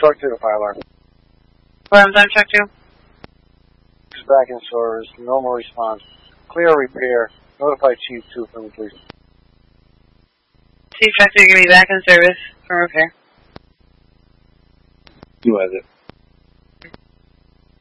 Truck 2 to fire alarm. Alarm's on Truck 2. Is back in service. Normal response. Clear repair. Notify Chief 2 from the police. Chief Truck 2, you're going to be back in service for repair. You have it.